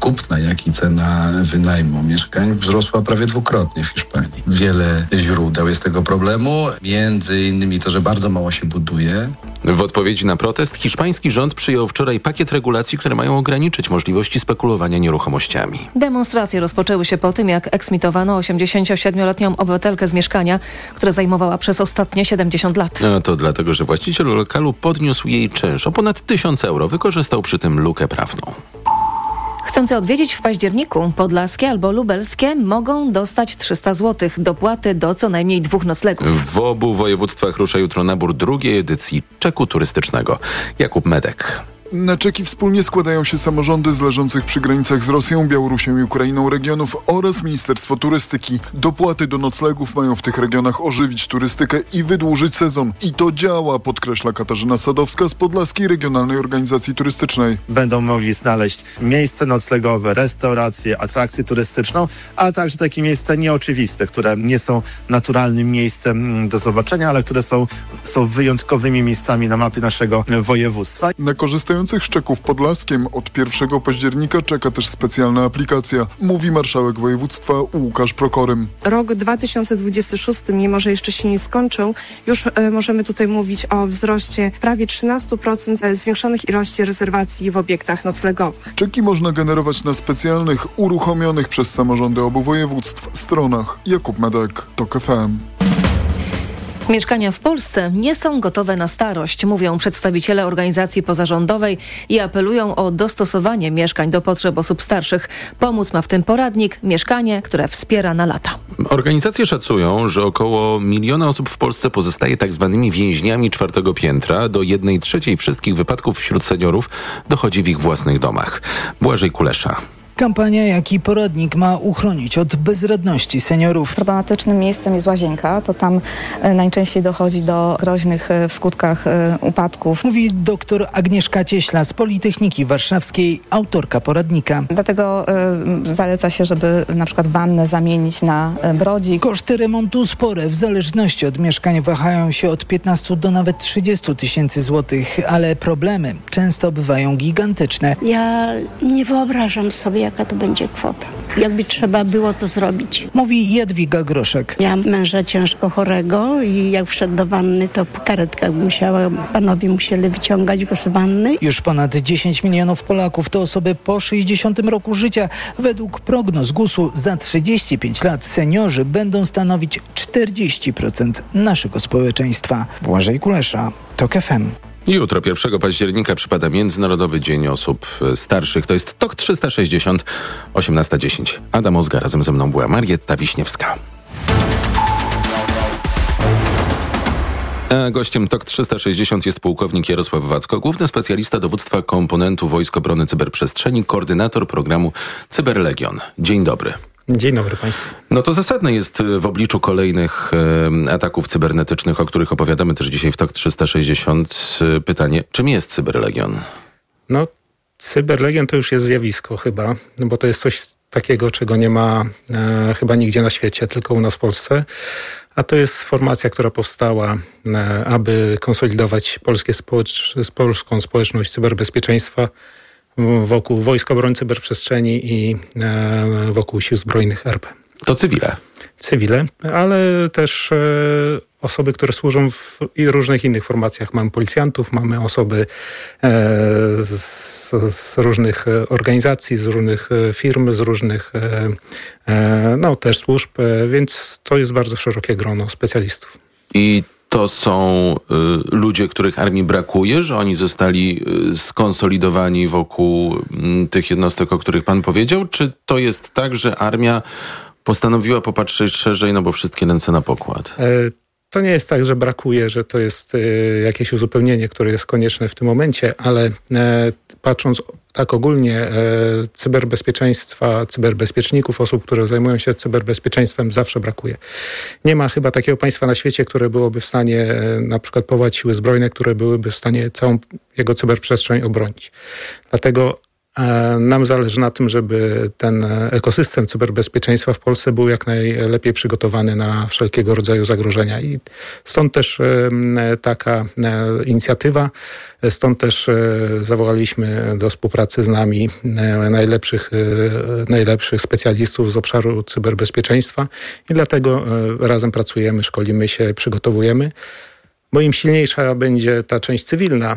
kupna, jak i cena wynajmu mieszkań wzrosła prawie dwukrotnie w Hiszpanii. Wiele źródeł jest tego problemu, między innymi to, że bardzo mało się buduje. W odpowiedzi na protest hiszpański rząd przyjął wczoraj pakiet regulacji, które mają ograniczyć możliwości spekulowania nieruchomościami. Demonstracje rozpoczęły się po tym, jak eksmitowano 87-letnią obywatelkę z mieszkania, które zajmowała przez ostatnie 70 lat. A to dlatego, że właściciel lokalu podniósł jej czynsz o ponad 1000 euro. Wykorzystał przy tym lukę prawną. Chcący odwiedzić w październiku Podlaskie albo Lubelskie mogą dostać 300 zł dopłaty do co najmniej 2 noclegów. W obu województwach rusza jutro nabór drugiej edycji czeku turystycznego. Jakub Medek. Na czeki wspólnie składają się samorządy z leżących przy granicach z Rosją, Białorusią i Ukrainą regionów oraz Ministerstwo Turystyki. Dopłaty do noclegów mają w tych regionach ożywić turystykę i wydłużyć sezon. I to działa, podkreśla Katarzyna Sadowska z Podlaskiej Regionalnej Organizacji Turystycznej. Będą mogli znaleźć miejsce noclegowe, restauracje, atrakcję turystyczną, a także takie miejsca nieoczywiste, które nie są naturalnym miejscem do zobaczenia, ale które są wyjątkowymi miejscami na mapie naszego województwa. Na korzystających z czeków Podlaskiem od 1 października czeka też specjalna aplikacja, mówi marszałek województwa Łukasz Prokorym. Rok 2026, mimo że jeszcze się nie skończył, już możemy tutaj mówić o wzroście prawie 13% zwiększonych ilości rezerwacji w obiektach noclegowych. Czeki można generować na specjalnych, uruchomionych przez samorządy obu województw stronach. Jakub Medek, TOK FM. Mieszkania w Polsce nie są gotowe na starość, mówią przedstawiciele organizacji pozarządowej i apelują o dostosowanie mieszkań do potrzeb osób starszych. Pomóc ma w tym poradnik Mieszkanie, które wspiera na lata. Organizacje szacują, że około 1 miliona osób w Polsce pozostaje tak zwanymi więźniami 4. piętra. Do 1/3 wszystkich wypadków wśród seniorów dochodzi w ich własnych domach. Błażej Kulesza. Kampania, jak i poradnik ma uchronić od bezradności seniorów. Problematycznym miejscem jest łazienka, to tam najczęściej dochodzi do groźnych w skutkach upadków. Mówi dr Agnieszka Cieśla z Politechniki Warszawskiej, autorka poradnika. Dlatego zaleca się, żeby na przykład wannę zamienić na brodzik. Koszty remontu spore, w zależności od mieszkań wahają się od 15 do nawet 30 tysięcy złotych, ale problemy często bywają gigantyczne. Ja nie wyobrażam sobie, jaka to będzie kwota. Jakby trzeba było to zrobić. Mówi Jadwiga Groszek. Miałam męża ciężko chorego i jak wszedł do wanny, to karetka musiała, panowie musieli wyciągać go z wanny. Już ponad 10 milionów Polaków to osoby po 60 roku życia. Według prognoz GUS-u za 35 lat seniorzy będą stanowić 40% naszego społeczeństwa. Błażej Kulesza, TOK FM. Jutro, 1 października, przypada Międzynarodowy Dzień Osób Starszych. To jest TOK 360, 18:10. Adam Ozga, razem ze mną była Marietta Wiśniewska. A gościem TOK 360 jest pułkownik Jarosław Wacko, główny specjalista dowództwa komponentu Wojsk Obrony Cyberprzestrzeni, koordynator programu Cyberlegion. Dzień dobry. Dzień dobry Państwu. No to zasadne jest w obliczu kolejnych ataków cybernetycznych, o których opowiadamy też dzisiaj w TOK 360, pytanie, czym jest Cyberlegion? No, Cyberlegion to już jest zjawisko chyba, no bo to jest coś takiego, czego nie ma chyba nigdzie na świecie, tylko u nas w Polsce. A to jest formacja, która powstała, aby konsolidować polską społeczność cyberbezpieczeństwa wokół Wojsk Obrony Cyberprzestrzeni i wokół Sił Zbrojnych RP. To cywile. Cywile, ale też osoby, które służą w różnych innych formacjach. Mamy policjantów, mamy osoby z różnych organizacji, z różnych firm, z różnych też służb, więc to jest bardzo szerokie grono specjalistów. I to są ludzie, których armii brakuje, że oni zostali skonsolidowani wokół tych jednostek, o których pan powiedział? Czy to jest tak, że armia postanowiła popatrzeć szerzej, no bo wszystkie ręce na pokład? To nie jest tak, że brakuje, że to jest jakieś uzupełnienie, które jest konieczne w tym momencie, ale patrząc tak ogólnie, cyberbezpieczeństwa, cyberbezpieczników, osób, które zajmują się cyberbezpieczeństwem, zawsze brakuje. Nie ma chyba takiego państwa na świecie, które byłoby w stanie na przykład powołać siły zbrojne, które byłyby w stanie całą jego cyberprzestrzeń obronić. Dlatego Nam zależy na tym, żeby ten ekosystem cyberbezpieczeństwa w Polsce był jak najlepiej przygotowany na wszelkiego rodzaju zagrożenia. I stąd też taka inicjatywa, stąd też zawołaliśmy do współpracy z nami najlepszych specjalistów z obszaru cyberbezpieczeństwa i dlatego razem pracujemy, szkolimy się, przygotowujemy, bo im silniejsza będzie ta część cywilna,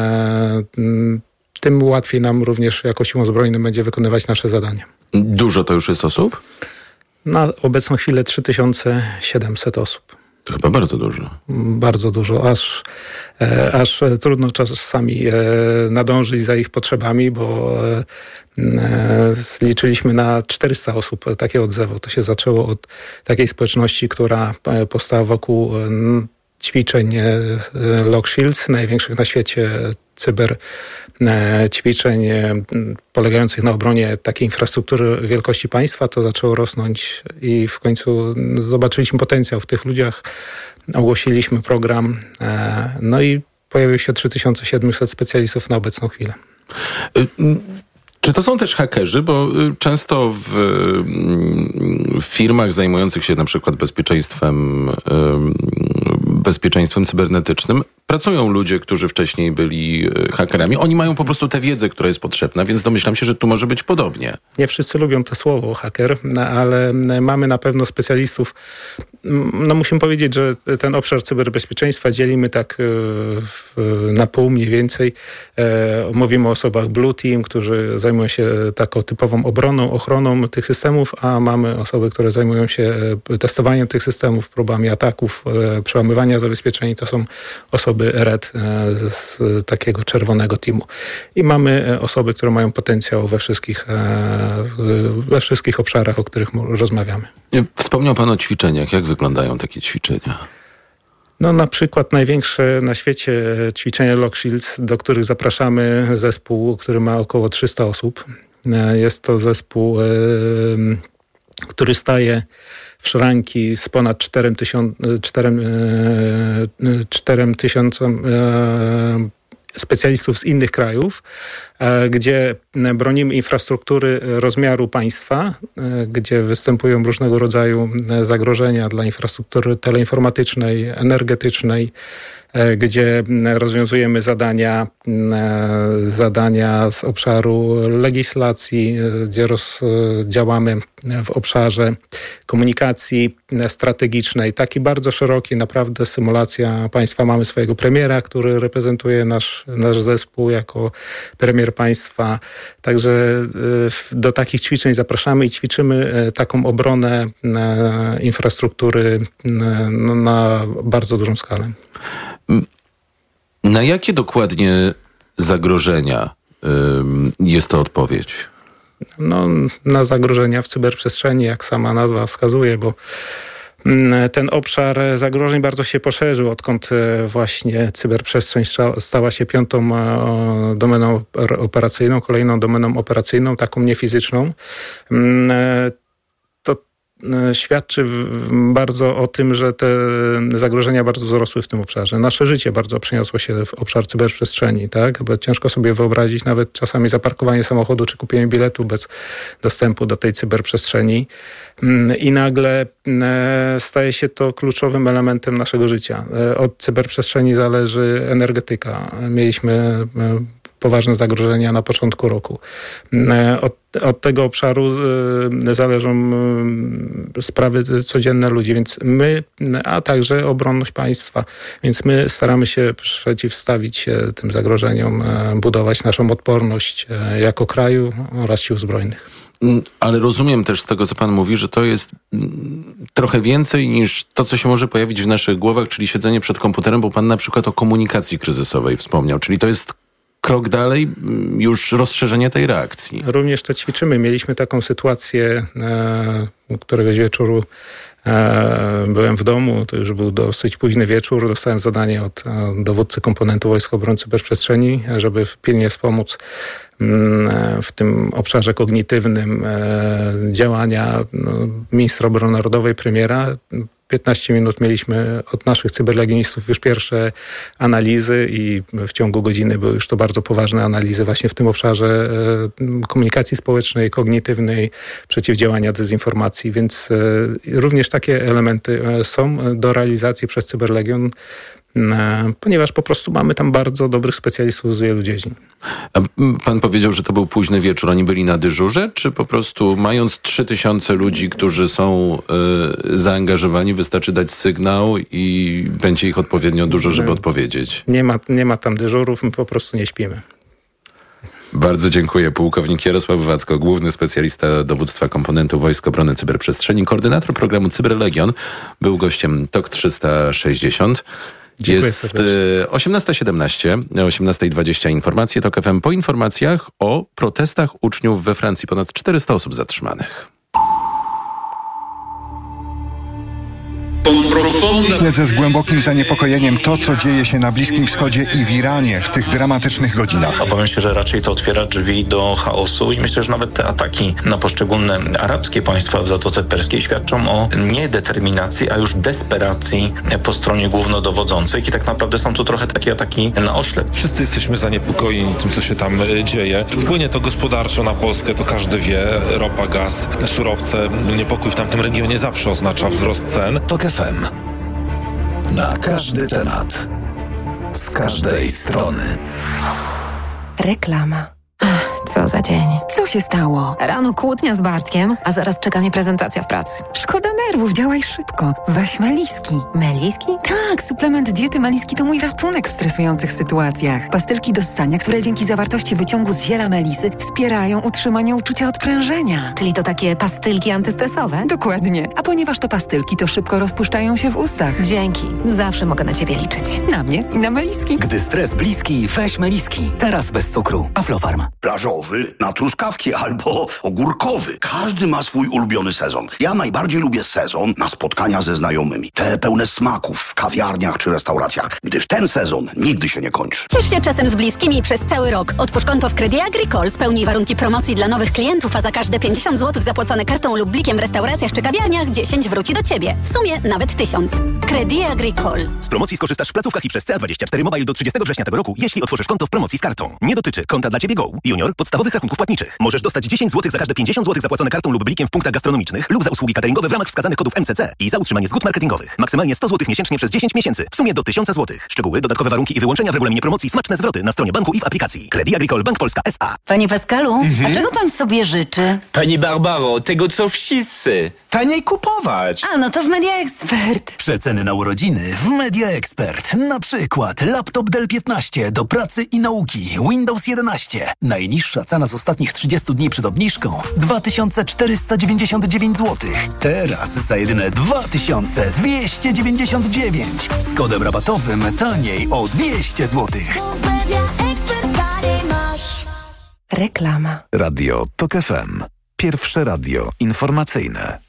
tym łatwiej nam również jako siłom zbrojnym będzie wykonywać nasze zadania. Dużo to już jest osób? Na obecną chwilę 3700 osób. To chyba bardzo dużo. Bardzo dużo, aż trudno czasami nadążyć za ich potrzebami, bo liczyliśmy na 400 osób takie odzewu. To się zaczęło od takiej społeczności, która powstała wokół ćwiczeń Lock Shields, największych na świecie ćwiczeń polegających na obronie takiej infrastruktury wielkości państwa. To zaczęło rosnąć i w końcu zobaczyliśmy potencjał w tych ludziach. Ogłosiliśmy program, no i pojawiło się 3700 specjalistów na obecną chwilę. Czy to są też hakerzy? Bo często w firmach zajmujących się na przykład bezpieczeństwem cybernetycznym pracują ludzie, którzy wcześniej byli hakerami. Oni mają po prostu tę wiedzę, która jest potrzebna, więc domyślam się, że tu może być podobnie. Nie wszyscy lubią to słowo haker, ale mamy na pewno specjalistów. No musimy powiedzieć, że ten obszar cyberbezpieczeństwa dzielimy tak na pół mniej więcej. Mówimy o osobach Blue Team, którzy zajmują się taką typową obroną, ochroną tych systemów, a mamy osoby, które zajmują się testowaniem tych systemów, próbami ataków, przełamywania zabezpieczeń. To są osoby Red z takiego czerwonego teamu. I mamy osoby, które mają potencjał we wszystkich obszarach, o których rozmawiamy. Wspomniał pan o ćwiczeniach. Jak wyglądają takie ćwiczenia? No na przykład największe na świecie ćwiczenie Lock Shields, do których zapraszamy zespół, który ma około 300 osób. Jest to zespół, który staje w szranki z ponad 4000 specjalistów z innych krajów, gdzie bronimy infrastruktury rozmiaru państwa, gdzie występują różnego rodzaju zagrożenia dla infrastruktury teleinformatycznej, energetycznej, gdzie rozwiązujemy zadania z obszaru legislacji, gdzie działamy w obszarze komunikacji strategicznej. Taki bardzo szeroki, naprawdę symulacja państwa. Mamy swojego premiera, który reprezentuje nasz zespół jako premier państwa. Także do takich ćwiczeń zapraszamy i ćwiczymy taką obronę infrastruktury na bardzo dużą skalę. Na jakie dokładnie zagrożenia jest to odpowiedź? No, na zagrożenia w cyberprzestrzeni, jak sama nazwa wskazuje, bo ten obszar zagrożeń bardzo się poszerzył, odkąd właśnie cyberprzestrzeń stała się 5. domeną operacyjną, kolejną domeną operacyjną, taką niefizyczną. Świadczy bardzo o tym, że te zagrożenia bardzo wzrosły w tym obszarze. Nasze życie bardzo przeniosło się w obszar cyberprzestrzeni, tak? Bo ciężko sobie wyobrazić nawet czasami zaparkowanie samochodu czy kupienie biletu bez dostępu do tej cyberprzestrzeni. I nagle staje się to kluczowym elementem naszego życia. Od cyberprzestrzeni zależy energetyka. Mieliśmy poważne zagrożenia na początku roku. Od tego obszaru zależą sprawy codzienne ludzi, więc a także obronność państwa. Więc my staramy się przeciwstawić się tym zagrożeniom, budować naszą odporność jako kraju oraz sił zbrojnych. Ale rozumiem też z tego, co pan mówi, że to jest trochę więcej niż to, co się może pojawić w naszych głowach, czyli siedzenie przed komputerem, bo pan na przykład o komunikacji kryzysowej wspomniał, czyli to jest krok dalej, już rozszerzenie tej reakcji. Również to ćwiczymy. Mieliśmy taką sytuację któregoś wieczoru. Byłem w domu, to już był dosyć późny wieczór. Dostałem zadanie od dowódcy komponentu Wojsk Obrony Cyberprzestrzeni, żeby pilnie wspomóc w tym obszarze kognitywnym działania ministra obrony narodowej, premiera. 15 minut mieliśmy od naszych cyberlegionistów już pierwsze analizy i w ciągu godziny były już to bardzo poważne analizy właśnie w tym obszarze komunikacji społecznej, kognitywnej, przeciwdziałania dezinformacji, więc również takie elementy są do realizacji przez Cyberlegion, ponieważ po prostu mamy tam bardzo dobrych specjalistów z wielu dziedzin. A pan powiedział, że to był późny wieczór. Oni byli na dyżurze, czy po prostu mając 3000 ludzi, którzy są zaangażowani, wystarczy dać sygnał i będzie ich odpowiednio dużo, żeby odpowiedzieć? Nie ma tam dyżurów, my po prostu nie śpimy. Bardzo dziękuję. Pułkownik Jarosław Wacko, główny specjalista dowództwa komponentu Wojsk Obrony Cyberprzestrzeni, koordynator programu Cyberlegion, był gościem TOK 360. Jest 18:17, 18:20 informacje TOK FM. Po informacjach o protestach uczniów we Francji. Ponad 400 osób zatrzymanych. Śledzę z głębokim zaniepokojeniem to, co dzieje się na Bliskim Wschodzie i w Iranie w tych dramatycznych godzinach. Obawiam się, że raczej to otwiera drzwi do chaosu i myślę, że nawet te ataki na poszczególne arabskie państwa w Zatoce Perskiej świadczą o nie determinacji, a już desperacji po stronie głównodowodzących i tak naprawdę są tu trochę takie ataki na oślep. Wszyscy jesteśmy zaniepokojeni tym, co się tam dzieje. Wpłynie to gospodarczo na Polskę, to każdy wie. Ropa, gaz, surowce. Niepokój w tamtym regionie zawsze oznacza wzrost cen. TOK FM. Na każdy temat. Z każdej strony. Reklama. Co za dzień. Co się stało? Rano kłótnia z Bartkiem, a zaraz czeka mnie prezentacja w pracy. Szkoda nerwów, działaj szybko. Weź Meliski. Meliski? Tak, suplement diety Meliski to mój ratunek w stresujących sytuacjach. Pastylki do ssania, które dzięki zawartości wyciągu z ziela melisy wspierają utrzymanie uczucia odprężenia. Czyli to takie pastylki antystresowe? Dokładnie. A ponieważ to pastylki, to szybko rozpuszczają się w ustach. Dzięki. Zawsze mogę na ciebie liczyć. Na mnie i na Meliski. Gdy stres bliski, weź Meliski. Teraz bez cukru. Aflofarm. Plażowy, na truskawki albo ogórkowy. Każdy ma swój ulubiony sezon. Ja najbardziej lubię sezon na spotkania ze znajomymi. Te pełne smaków w kawiarniach czy restauracjach, gdyż ten sezon nigdy się nie kończy. Ciesz się czasem z bliskimi przez cały rok. Otwórz konto w Crédit Agricole, spełnij warunki promocji dla nowych klientów, a za każde 50 zł zapłacone kartą lub blikiem w restauracjach czy kawiarniach 10 wróci do Ciebie. W sumie nawet 1000. Crédit Agricole. Z promocji skorzystasz w placówkach i przez CA24 Mobile do 30 września tego roku, jeśli otworzysz konto w promocji z kartą. Nie dotyczy konta dla Ciebie Go, Junior, podstawowych rachunków płatniczych. Możesz dostać 10 zł za każde 50 zł zapłacone kartą lub blikiem w punktach gastronomicznych lub za usługi cateringowe w ramach wskazanych kodów MCC i za utrzymanie zgód marketingowych. Maksymalnie 100 zł miesięcznie przez 10 miesięcy. W sumie do 1000 zł. Szczegóły, dodatkowe warunki i wyłączenia w regulaminie promocji, smaczne zwroty na stronie banku i w aplikacji. Crédit Agricole Bank Polska S.A. Panie Pascalu, a czego pan sobie życzy? Pani Barbaro, tego co wszyscy. Taniej kupować. A, no to w Media Expert. Przeceny na urodziny w Media Expert. Na przykład laptop Dell 15 do pracy i nauki. Windows 11. Najniższa cena z ostatnich 30 dni przed obniżką 2499 zł. Teraz za jedyne 2299. Z kodem rabatowym taniej o 200 zł. Reklama. Radio TOK FM. Pierwsze radio informacyjne.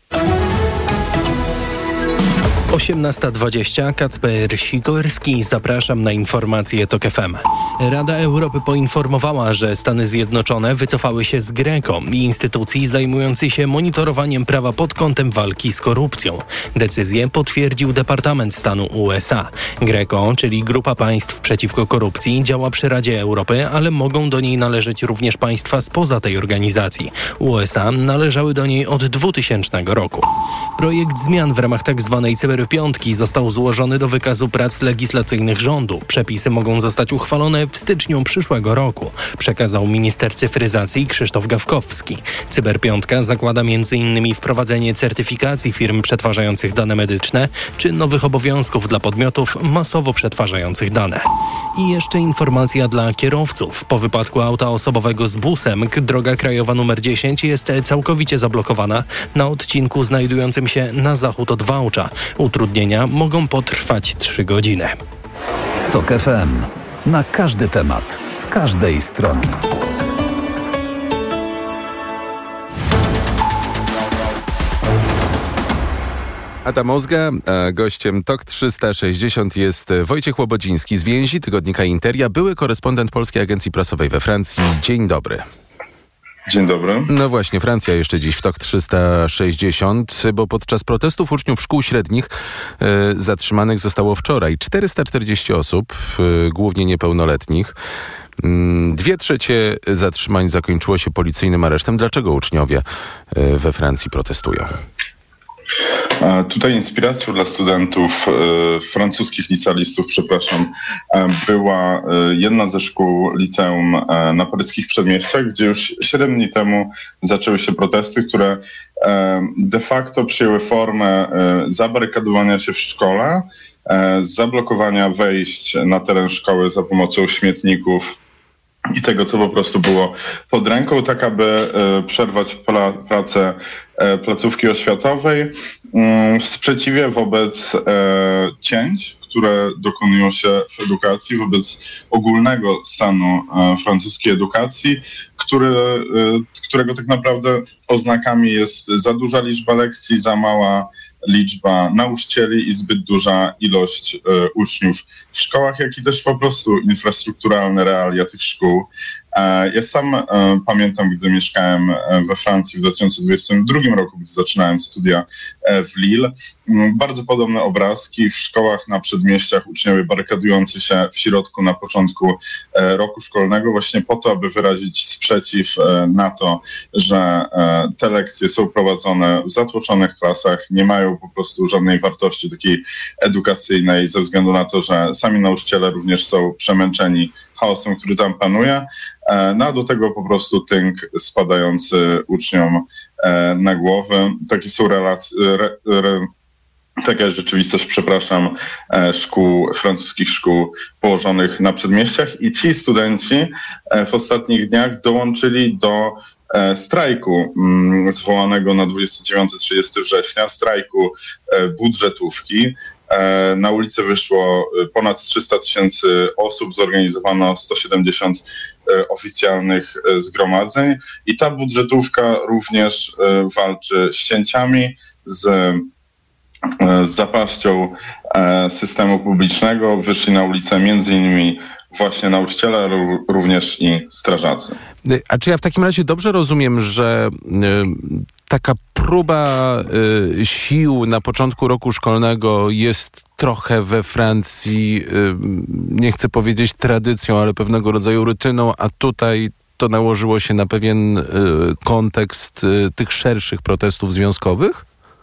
18:20. Kacper Sikorski. Zapraszam na informacje TOK FM. Rada Europy poinformowała, że Stany Zjednoczone wycofały się z GRECO, instytucji zajmującej się monitorowaniem prawa pod kątem walki z korupcją. Decyzję potwierdził Departament Stanu USA. GRECO, czyli Grupa Państw Przeciwko Korupcji, działa przy Radzie Europy, ale mogą do niej należeć również państwa spoza tej organizacji. USA należały do niej od 2000 roku. Projekt zmian w ramach tzw. Cyberpiątki został złożony do wykazu prac legislacyjnych rządu. Przepisy mogą zostać uchwalone w styczniu przyszłego roku, przekazał minister cyfryzacji Krzysztof Gawkowski. Cyberpiątka zakłada m.in. wprowadzenie certyfikacji firm przetwarzających dane medyczne, czy nowych obowiązków dla podmiotów masowo przetwarzających dane. I jeszcze informacja dla kierowców. Po wypadku auta osobowego z busem droga krajowa nr 10 jest całkowicie zablokowana na odcinku znajdującym się na zachód od Wałcza. Utrudnienia mogą potrwać 3 godziny. TOK FM. Na każdy temat, z każdej strony. Ada Mozga, a gościem TOK 360 jest Wojciech Łobodziński z Więzi, tygodnika Interia, były korespondent Polskiej Agencji Prasowej we Francji. Dzień dobry. Dzień dobry. No właśnie, Francja jeszcze dziś w TOK 360, bo podczas protestów uczniów szkół średnich zatrzymanych zostało wczoraj 440 osób, głównie niepełnoletnich. 2/3 zatrzymań zakończyło się policyjnym aresztem. Dlaczego uczniowie we Francji protestują? Tutaj inspiracją dla studentów, francuskich licealistów, była jedna ze szkół liceum na paryskich przedmieściach, gdzie już 7 dni temu zaczęły się protesty, które de facto przyjęły formę zabarykadowania się w szkole, zablokowania wejść na teren szkoły za pomocą śmietników i tego, co po prostu było pod ręką, tak aby przerwać pracę placówki oświatowej w sprzeciwie wobec cięć, które dokonują się w edukacji, wobec ogólnego stanu francuskiej edukacji, którego tak naprawdę oznakami jest za duża liczba lekcji, za mała liczba nauczycieli i zbyt duża ilość uczniów w szkołach, jak i też po prostu infrastrukturalne realia tych szkół. Ja sam pamiętam, gdy mieszkałem we Francji w 2022 roku, gdy zaczynałem studia w Lille. Bardzo podobne obrazki w szkołach na przedmieściach, uczniowie barykadujący się w środku na początku roku szkolnego właśnie po to, aby wyrazić sprzeciw na to, że te lekcje są prowadzone w zatłoczonych klasach, nie mają po prostu żadnej wartości takiej edukacyjnej ze względu na to, że sami nauczyciele również są przemęczeni chaosem, który tam panuje, no a do tego po prostu tynk spadający uczniom na głowę. Takie są taka jest rzeczywistość, francuskich szkół położonych na przedmieściach i ci studenci w ostatnich dniach dołączyli do strajku zwołanego na 29-30 września, strajku budżetówki. Na ulicę wyszło ponad 300 000 osób, zorganizowano 170 oficjalnych zgromadzeń i ta budżetówka również walczy z cięciami, z zapaścią systemu publicznego. Wyszli na ulicę m.in. właśnie nauczyciele, ale również i strażacy. A czy ja w takim razie dobrze rozumiem, że taka próba sił na początku roku szkolnego jest trochę we Francji, nie chcę powiedzieć tradycją, ale pewnego rodzaju rutyną, a tutaj to nałożyło się na pewien kontekst tych szerszych protestów związkowych?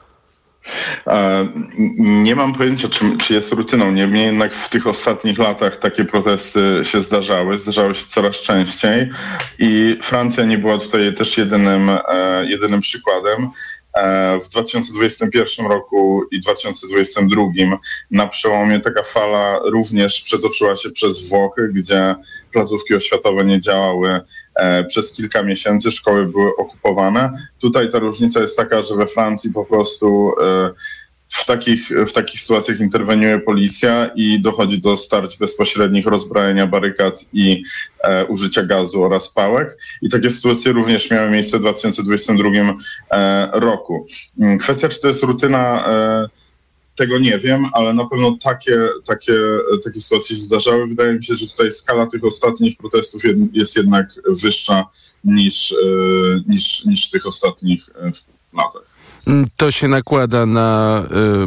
Nie mam pojęcia, czy jest rutyną. Niemniej jednak w tych ostatnich latach takie protesty się zdarzały się coraz częściej i Francja nie była tutaj też jedynym przykładem. W 2021 roku i 2022 na przełomie taka fala również przetoczyła się przez Włochy, gdzie placówki oświatowe nie działały przez kilka miesięcy, szkoły były okupowane. Tutaj ta różnica jest taka, że we Francji po prostu w takich sytuacjach interweniuje policja i dochodzi do starć bezpośrednich, rozbrajania barykad i użycia gazu oraz pałek. I takie sytuacje również miały miejsce w 2022 roku. Kwestia, czy to jest rutyna, tego nie wiem, ale na pewno takie sytuacje się zdarzały. Wydaje mi się, że tutaj skala tych ostatnich protestów jest jednak wyższa niż w tych ostatnich latach. To się nakłada na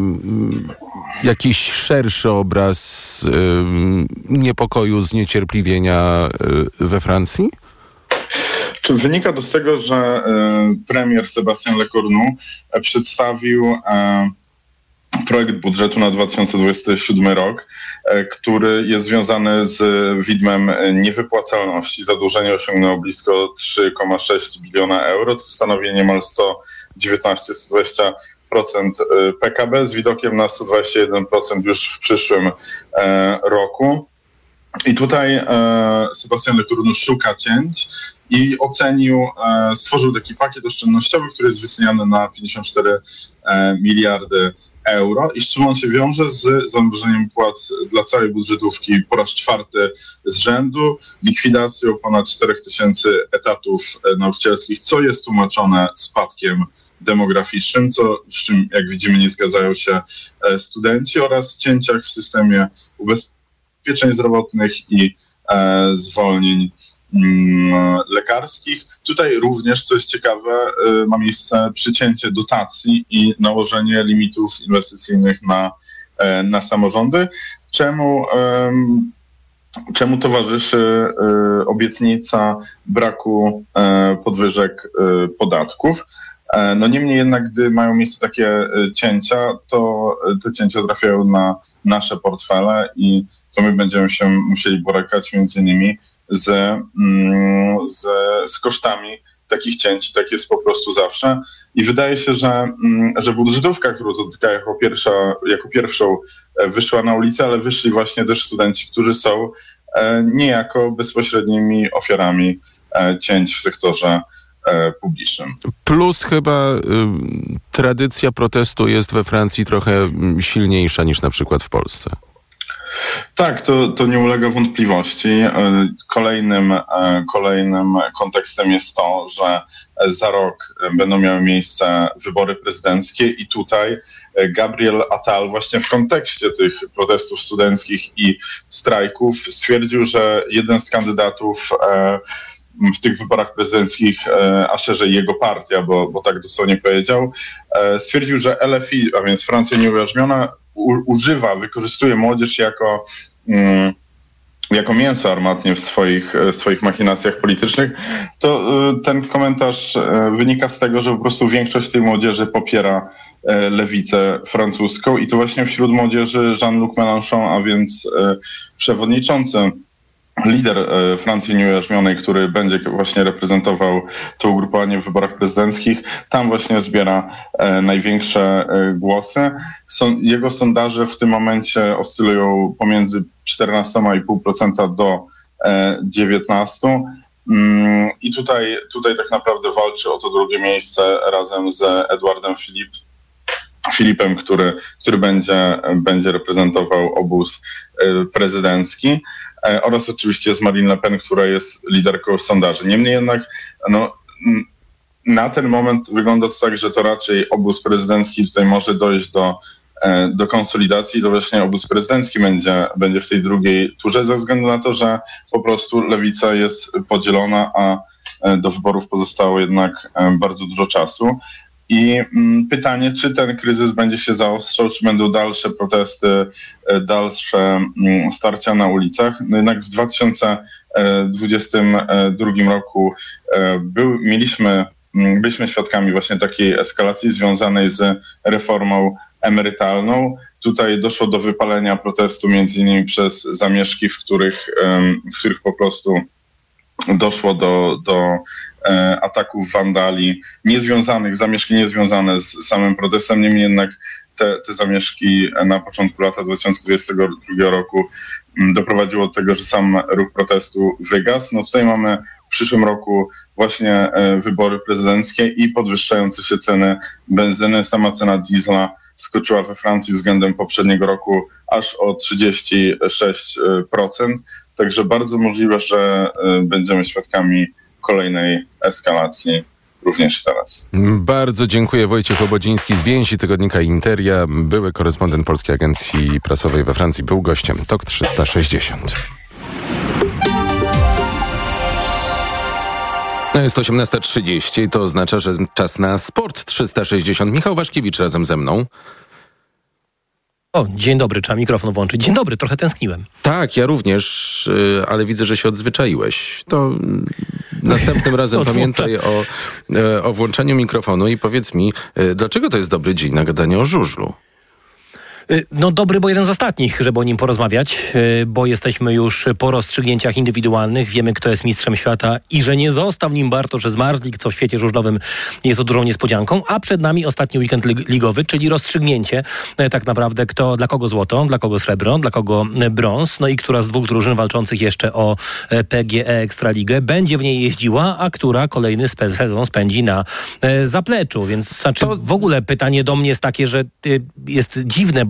jakiś szerszy obraz niepokoju, zniecierpliwienia we Francji? Czy wynika to z tego, że premier Sébastien Lecornu przedstawił projekt budżetu na 2027 rok, który jest związany z widmem niewypłacalności. Zadłużenie osiągnęło blisko 3,6 biliona euro, co stanowi niemal 119-120% PKB z widokiem na 121% już w przyszłym roku. I tutaj Sébastien Lecornu szuka cięć i stworzył taki pakiet oszczędnościowy, który jest wyceniany na 54 miliardy euro i z czym on się wiąże? Z zamrożeniem płac dla całej budżetówki po raz 4 z rzędu, likwidacją ponad 4000 etatów nauczycielskich, co jest tłumaczone spadkiem demograficznym, z czym, jak widzimy, nie zgadzają się studenci, oraz cięciach w systemie ubezpieczeń zdrowotnych i zwolnień lekarskich. Tutaj również, co jest ciekawe, ma miejsce przycięcie dotacji i nałożenie limitów inwestycyjnych na samorządy. Czemu towarzyszy obietnica braku podwyżek podatków? No niemniej jednak, gdy mają miejsce takie cięcia, to te cięcia trafiają na nasze portfele i to my będziemy się musieli borykać między innymi z kosztami takich cięć. Tak jest po prostu zawsze. I wydaje się, że budżetówka, którą to dotyka jako pierwszą wyszła na ulicę, ale wyszli właśnie też studenci, którzy są niejako bezpośrednimi ofiarami cięć w sektorze publicznym. Plus chyba tradycja protestu jest we Francji trochę silniejsza niż na przykład w Polsce. Tak, to nie ulega wątpliwości. Kolejnym kontekstem jest to, że za rok będą miały miejsce wybory prezydenckie i tutaj Gabriel Attal właśnie w kontekście tych protestów studenckich i strajków stwierdził, że jeden z kandydatów w tych wyborach prezydenckich, a szerzej jego partia, bo tak dosłownie powiedział, stwierdził, że LFI, a więc Francja nieujarzmiona, wykorzystuje młodzież jako mięso armatnie w swoich machinacjach politycznych. To ten komentarz wynika z tego, że po prostu większość tej młodzieży popiera lewicę francuską i to właśnie wśród młodzieży Jean-Luc Mélenchon, a więc przewodniczący, lider Francji nieujarzmionej, który będzie właśnie reprezentował to ugrupowanie w wyborach prezydenckich, tam właśnie zbiera największe głosy. Jego sondaże w tym momencie oscylują pomiędzy 14,5% do 19%. I tutaj tak naprawdę walczy o to drugie miejsce razem z Edouardem Philippem, który będzie reprezentował obóz prezydencki. Oraz oczywiście z Marine Le Pen, która jest liderką sondaży. Niemniej jednak na ten moment wygląda to tak, że to raczej obóz prezydencki tutaj może dojść do konsolidacji. To właśnie obóz prezydencki będzie w tej drugiej turze ze względu na to, że po prostu lewica jest podzielona, a do wyborów pozostało jednak bardzo dużo czasu. I pytanie, czy ten kryzys będzie się zaostrzał, czy będą dalsze protesty, dalsze starcia na ulicach. No jednak w 2022 roku byliśmy świadkami właśnie takiej eskalacji związanej z reformą emerytalną. Tutaj doszło do wypalenia protestu między innymi przez zamieszki, w których po prostu doszło do ataków wandali zamieszki niezwiązane z samym protestem. Niemniej jednak te zamieszki na początku lata 2022 roku doprowadziło do tego, że sam ruch protestu wygasł. No tutaj mamy w przyszłym roku właśnie wybory prezydenckie i podwyższające się ceny benzyny. Sama cena diesla skoczyła we Francji względem poprzedniego roku aż o 36%. Także bardzo możliwe, że będziemy świadkami kolejnej eskalacji również teraz. Bardzo dziękuję. Wojciech Obodziński z Więzi, tygodnika Interia, były korespondent Polskiej Agencji Prasowej we Francji, był gościem TOK 360. No jest 18:30, to oznacza, że czas na Sport 360. Michał Waszkiewicz razem ze mną. O, dzień dobry, trzeba mikrofon włączyć. Dzień dobry, trochę tęskniłem. Tak, ja również, ale widzę, że się odzwyczaiłeś. To następnym razem pamiętaj o włączeniu mikrofonu i powiedz mi, dlaczego to jest dobry dzień na gadanie o żużlu? No dobry, bo jeden z ostatnich, żeby o nim porozmawiać, bo jesteśmy już po rozstrzygnięciach indywidualnych, wiemy, kto jest mistrzem świata i że nie został nim Bartosz Zmarzlik, co w świecie żużlowym jest dużą niespodzianką, a przed nami ostatni weekend ligowy, czyli rozstrzygnięcie tak naprawdę dla kogo złoto, dla kogo srebro, dla kogo brąz, no i która z dwóch drużyn walczących jeszcze o PGE Ekstraligę będzie w niej jeździła, a która kolejny sezon spędzi na zapleczu, więc w ogóle pytanie do mnie jest takie, że jest dziwne, bo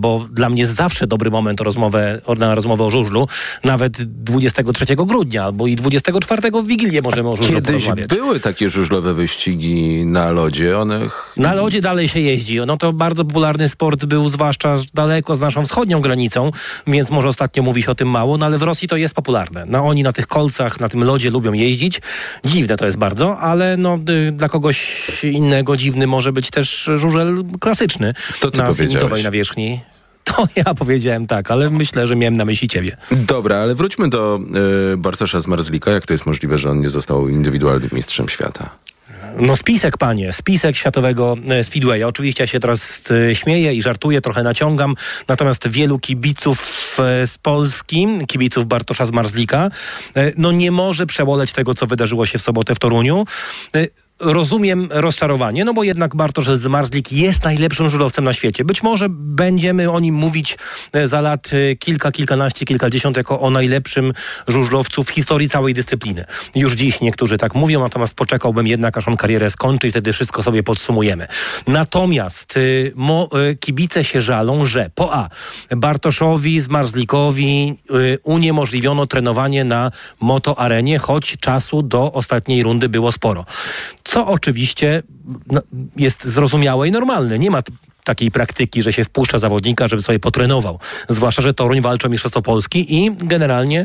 bo dla mnie jest zawsze dobry moment na rozmowę o żużlu, nawet 23 grudnia albo i 24 w Wigilię możemy o żużlu porozmawiać. Kiedyś były takie żużlowe wyścigi na lodzie. Na lodzie dalej się jeździ. No to bardzo popularny sport był, zwłaszcza daleko z naszą wschodnią granicą, więc może ostatnio mówi się o tym mało, no ale w Rosji to jest popularne. No oni na tych kolcach, na tym lodzie lubią jeździć. Dziwne to jest bardzo, ale no dla kogoś innego dziwny może być też żużel klasyczny. To ty na powiedziałeś. zenitowej nawierzchni. To ja powiedziałem tak, ale myślę, że miałem na myśli ciebie. Dobra, ale wróćmy do Bartosza Zmarzlika. Jak to jest możliwe, że on nie został indywidualnym mistrzem świata? No spisek światowego speedwaya. Oczywiście ja się teraz śmieję i żartuję, trochę naciągam, natomiast wielu kibiców z Polski, kibiców Bartosza Zmarzlika, no nie może przeboleć tego, co wydarzyło się w sobotę w Toruniu. Rozumiem rozczarowanie, no bo jednak Bartosz Zmarzlik jest najlepszym żużlowcem na świecie. Być może będziemy o nim mówić za lat kilkanaście, kilkadziesiąt jako o najlepszym żużlowcu w historii całej dyscypliny. Już dziś niektórzy tak mówią, natomiast poczekałbym jednak, aż on karierę skończy i wtedy wszystko sobie podsumujemy. Natomiast kibice się żalą, że po A, Bartoszowi Zmarzlikowi uniemożliwiono trenowanie na motoarenie, choć czasu do ostatniej rundy było sporo. Co oczywiście jest zrozumiałe i normalne. Nie ma takiej praktyki, że się wpuszcza zawodnika, żeby sobie potrenował. Zwłaszcza, że Toruń walczy o Mistrzostwo Polski i generalnie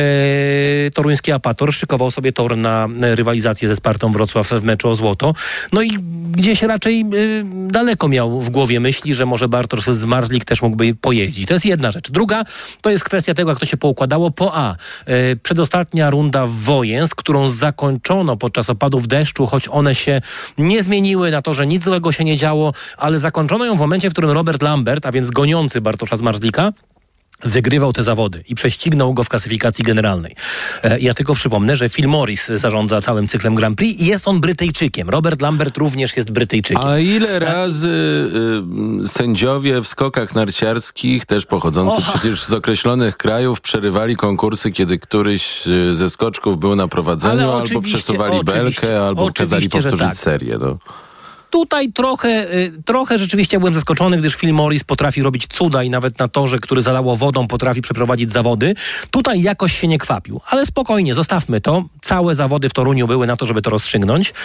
toruński Apator szykował sobie tor na rywalizację ze Spartą Wrocław w meczu o złoto. No i gdzieś raczej daleko miał w głowie myśli, że może Bartosz Zmarzlik też mógłby pojeździć. To jest jedna rzecz. Druga, to jest kwestia tego, jak to się poukładało. Po A, przedostatnia runda Wojens, którą zakończono podczas opadów deszczu, choć one się nie zmieniły na to, że nic złego się nie działo, ale zakończono ją w momencie, w którym Robert Lambert, a więc goniący Bartosza Zmarzlika, wygrywał te zawody i prześcignął go w klasyfikacji generalnej. Ja tylko przypomnę, że Phil Morris zarządza całym cyklem Grand Prix i jest on Brytyjczykiem. Robert Lambert również jest Brytyjczykiem. A ile razy sędziowie w skokach narciarskich, też pochodzący przecież z określonych krajów, przerywali konkursy, kiedy któryś ze skoczków był na prowadzeniu, albo przesuwali belkę, albo kazali powtórzyć serię. No. Tutaj trochę rzeczywiście byłem zaskoczony, gdyż Phil Morris potrafi robić cuda i nawet na torze, który zalało wodą, potrafi przeprowadzić zawody. Tutaj jakoś się nie kwapił. Ale spokojnie, zostawmy to. Całe zawody w Toruniu były na to, żeby to rozstrzygnąć.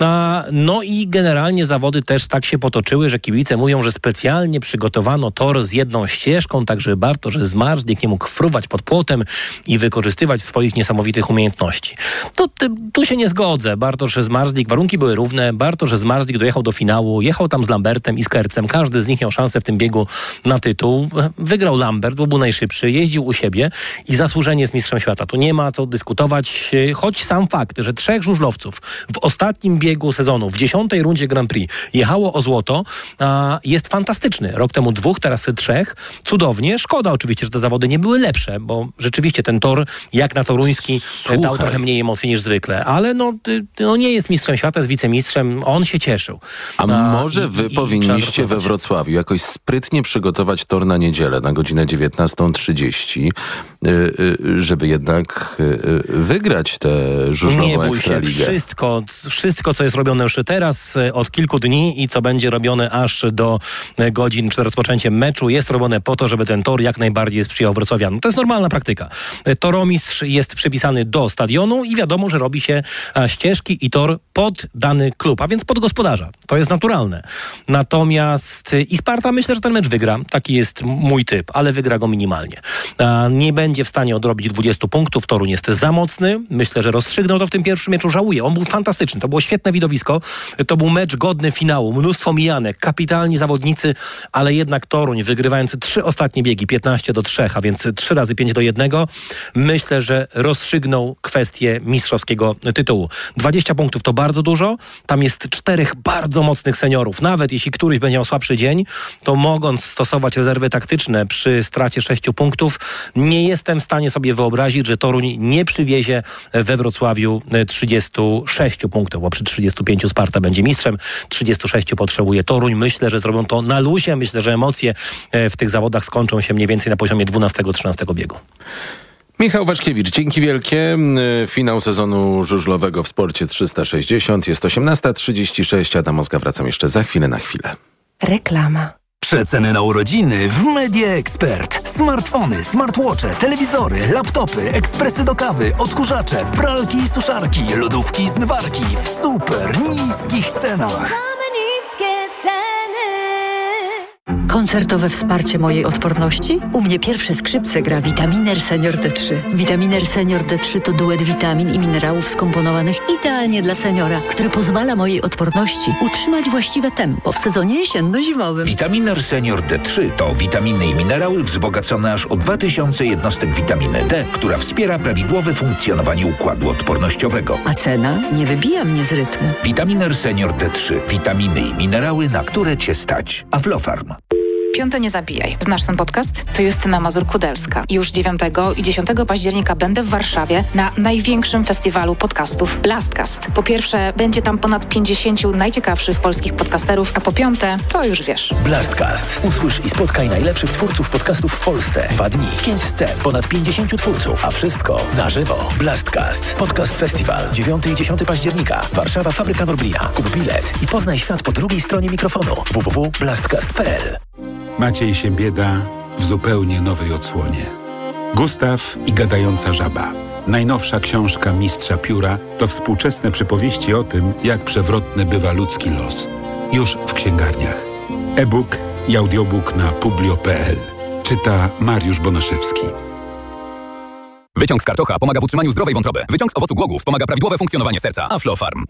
No i generalnie zawody też tak się potoczyły, że kibice mówią, że specjalnie przygotowano tor z jedną ścieżką, tak żeby Bartosz Zmarzlik nie mógł fruwać pod płotem i wykorzystywać swoich niesamowitych umiejętności. Tu się nie zgodzę. Bartosz Zmarzlik, warunki były równe. Bartosz Zmarzlik dojechał do finału, jechał tam z Lambertem i z Kercem. Każdy z nich miał szansę w tym biegu na tytuł. Wygrał Lambert, bo był najszybszy, jeździł u siebie i zasłużenie jest mistrzem świata. Tu nie ma co dyskutować, choć sam fakt, że 3 żużlowców w ostatnim biegu sezonu, w 10. rundzie Grand Prix jechało o złoto, jest fantastyczny. Rok temu 2, teraz 3. Cudownie. Szkoda oczywiście, że te zawody nie były lepsze, bo rzeczywiście ten tor, jak na toruński, dał trochę mniej emocji niż zwykle. Ale no nie jest mistrzem świata, jest wicemistrzem. On się cieszył. A może wy powinniście we Wrocławiu jakoś sprytnie przygotować tor na niedzielę na godzinę 19:30, żeby jednak wygrać tę żużlową Ekstraligę? Wszystko, co jest robione już teraz od kilku dni i co będzie robione aż do godzin przed rozpoczęciem meczu, jest robione po to, żeby ten tor jak najbardziej sprzyjał wrocławianom. To jest normalna praktyka. Toromistrz jest przypisany do stadionu i wiadomo, że robi się ścieżki i tor pod dany klub, a więc pod gospodarza. To jest naturalne. Natomiast i Sparta, myślę, że ten mecz wygra. Taki jest mój typ, ale wygra go minimalnie. Nie będzie w stanie odrobić 20 punktów. Toruń jest za mocny. Myślę, że rozstrzygnął to w tym pierwszym meczu. Żałuję. On był fantastyczny. To było świetne widowisko. To był mecz godny finału. Mnóstwo mijanek. Kapitalni zawodnicy, ale jednak Toruń, wygrywając 3 ostatnie biegi, 15-3, a więc 3 razy 5-1, myślę, że rozstrzygnął kwestię mistrzowskiego tytułu. 20 punktów to bardzo dużo. Tam jest 4 bardzo mocnych seniorów. Nawet jeśli któryś będzie miał słabszy dzień, to mogąc stosować rezerwy taktyczne przy stracie 6 punktów, nie jestem w stanie sobie wyobrazić, że Toruń nie przywiezie we Wrocławiu 36 punktów, bo przy 35 Sparta będzie mistrzem, 36 potrzebuje Toruń. Myślę, że zrobią to na luzie. Myślę, że emocje w tych zawodach skończą się mniej więcej na poziomie 12-13 biegu. Michał Waszkiewicz, dzięki wielkie. Finał sezonu żużlowego w Sporcie 360. Jest 18:36. Adam Ozga, wracam jeszcze za chwilę na chwilę. Reklama. Najniższe ceny na urodziny w Media Expert. Smartfony, smartwatche, telewizory, laptopy, ekspresy do kawy, odkurzacze, pralki i suszarki, lodówki i zmywarki w super niskich cenach. Koncertowe wsparcie mojej odporności? U mnie pierwsze skrzypce gra Vitaminer Senior D3. Vitaminer Senior D3 to duet witamin i minerałów skomponowanych idealnie dla seniora, który pozwala mojej odporności utrzymać właściwe tempo w sezonie jesienno-zimowym. Vitaminer Senior D3 to witaminy i minerały wzbogacone aż o 2000 jednostek witaminy D, która wspiera prawidłowe funkcjonowanie układu odpornościowego. A cena nie wybija mnie z rytmu. Vitaminer Senior D3. Witaminy i minerały, na które Cię stać. Aflofarm. Piąte nie zabijaj. Znasz ten podcast? To Justyna Mazur-Kudelska. Już 9 i 10 października będę w Warszawie na największym festiwalu podcastów Blastcast. Po pierwsze, będzie tam ponad 50 najciekawszych polskich podcasterów, a po piąte, to już wiesz. Blastcast. Usłysz i spotkaj najlepszych twórców podcastów w Polsce. 2 dni, 5 scen, ponad 50 twórców, a wszystko na żywo. Blastcast. Podcast Festiwal. 9 i 10 października. Warszawa, Fabryka Norblina. Kup bilet i poznaj świat po drugiej stronie mikrofonu. www.blastcast.pl. Maciej Siembieda w zupełnie nowej odsłonie. Gustaw i gadająca żaba. Najnowsza książka mistrza pióra to współczesne przypowieści o tym, jak przewrotny bywa ludzki los. Już w księgarniach. E-book i audiobook na publio.pl. Czyta Mariusz Bonaszewski. Wyciąg z karczocha pomaga w utrzymaniu zdrowej wątroby. Wyciąg z owocu głogów wspomaga prawidłowe funkcjonowanie serca. Aflofarm.